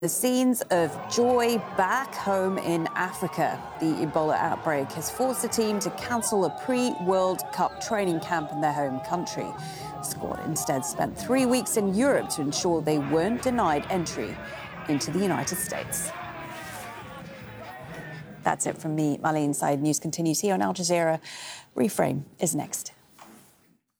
The scenes of joy back home in Africa. The Ebola outbreak has forced the team to cancel a pre-World Cup training camp in their home country. The squad instead spent 3 weeks in Europe to ensure they weren't denied entry into the United States. That's it from me, Marlene Said. News continues here on Al Jazeera. Reframe is next.